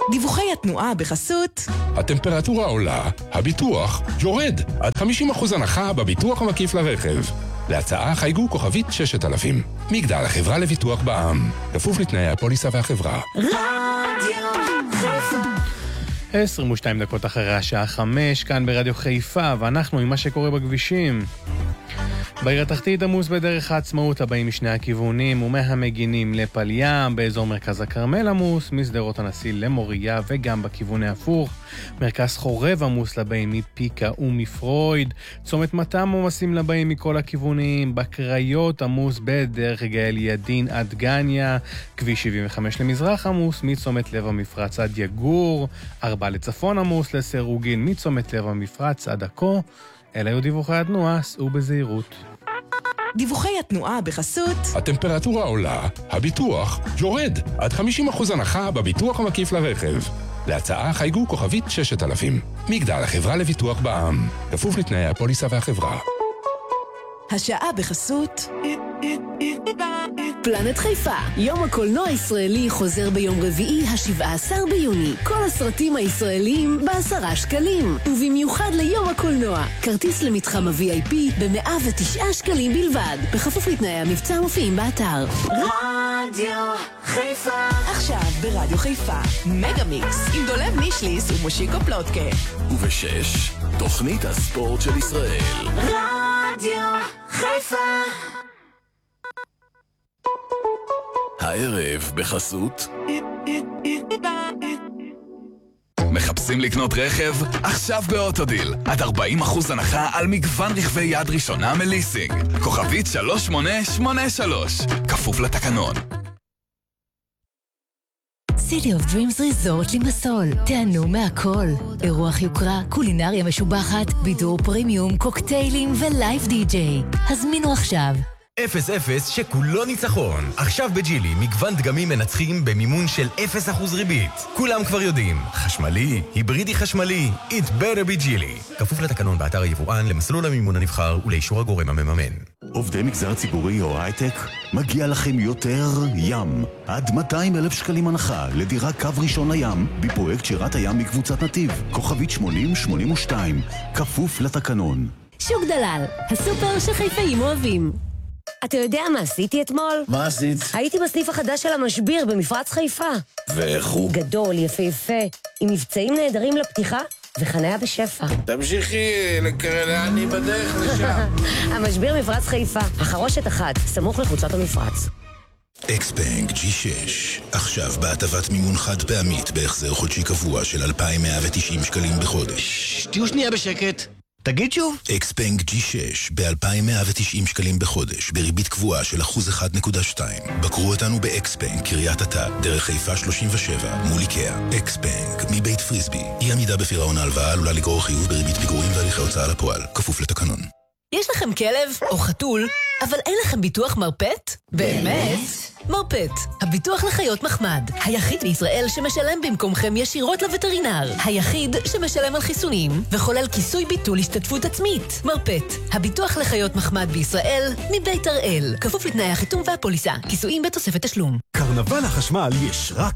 דיווחי התנועה בחסות הטמפרטורה עולה, הביטוח יורד. עד 50% הנחה בביטוח המקיף לרכב. להצעה חייגו כוכבית 6000. מגדל, החברה לביטוח בע"מ. כפוף לתנאי הפוליסה והחברה. רדיו חיפה. 22 דקות אחרי השעה 5, כאן ברדיו חיפה, ואנחנו עם מה שקורה בכבישים. בעיר התחתית עמוס בדרך העצמאות, הבאים משני הכיוונים ומהמגינים לפליה, באזור מרכז הכרמל עמוס, משדרות הנשיא למוריה וגם בכיוון ההפוך. מרכז חורב עמוס לבאים מפיקה ומפרויד, צומת מתם עומסים לבאים מכל הכיוונים, בקריות עמוס בדרך גאל ידין עד גניה, כביש 75 למזרח עמוס מצומת לב המפרץ עד יגור, 4 לצפון עמוס לסירוגין מצומת לב המפרץ עד עכו. אלה היו דיווחי התנועה, סעו בזהירות. דיווחי התנועה בחסות הטמפרטורה עולה, הביטוח יורד. עד 50% הנחה בביטוח המקיף לרכב. להצעה חייגו כוכבית 6000. מגדל, החברה לביטוח בע"מ. כפוף לתנאי הפוליסה והחברה. השעה בחסות פלנט חיפה. יום הקולנוע הישראלי חוזר ביום רביעי, 17 ביוני. כל הסרטים הישראלים ב10 שקלים. ובמיוחד ליום הקולנוע. כרטיס למתחם ה-VIP ב109 שקלים בלבד. בכפוף לתנאי המבצע מופיעים באתר. רדיו חיפה. עכשיו ברדיו חיפה. מגה מיקס עם דולב נישליס ומושיקו פלוטקה. וב6 תוכנית הספורט של ישראל. רדיו חיפה. הערב בחסות מחפשים לקנות רכב? עכשיו באוטודיל עד 40% הנחה על מגוון רכבי יד ראשונה מליסינג. כוכבית 3883, כפוף לתקנון. City of Dreams Resort לימסול, תענו מהכל. אירוח יוקרה, קולינריה משובחת, בידור פרימיום, קוקטיילים ולייב די-ג'יי. הזמינו עכשיו. 0-0 שכולו ניצחון. עכשיו בג'ילי מגוון דגמים מנצחים במימון של 0% ריבית. כולם כבר יודעים, חשמלי, היברידי חשמלי, it better be ג'ילי. כפוף לתקנון באתר היבואן, למסלול המימון הנבחר ולאישור הגורם המממן. עובדי מגזר ציבורי או הייטק, מגיע לכם יותר ים. עד 200,000 שקלים הנחה לדירה קו ראשון לים בפרויקט שירת הים מקבוצת נתיב. כוכבית 8082, כפוף לתקנון. שוק דלל, הסופר שחיפאים אוהבים. אתה יודע מה עשיתי אתמול? מה עשית? הייתי בסניף החדש של המשביר במפרץ חיפה. ואיך הוא? גדול, יפהפה, עם מבצעים נהדרים לפתיחה וחניה בשפע. תמשיכי אני בדרך לשם. המשביר מפרץ חיפה, החרושת אחת, סמוך לקבוצת המפרץ. אקסבנק G6, עכשיו בהטבת מימון חד פעמית בהחזר חודשי קבוע של 2,190 שקלים בחודש. תהיו שנייה בשקט. תגיד שוב. אקסבנק G6 ב-2,190 שקלים בחודש, בריבית קבועה של 1.2%. בקרו אותנו באקסבנק, קריית אתא, דרך חיפה 37, מול איקאה. אקסבנק, מבית פריסבי. אי עמידה בפירעון ההלוואה עלולה לגרור חיוב בריבית פיגורים והליכי הוצאה לפועל, כפוף לתקנון. יש לכם כלב או חתול, אבל אין לכם ביטוח מרפט? באמת? מרפט, הביטוח לחיות מחמד. היחיד בישראל שמשלם במקומכם ישירות לווטרינר. היחיד שמשלם על חיסונים וחולל כיסוי ביטול השתתפות עצמית. מרפט, הביטוח לחיות מחמד בישראל מבית הראל. כפוף לתנאי החיתום והפוליסה. כיסויים בתוספת תשלום. קרנבל החשמל יש רק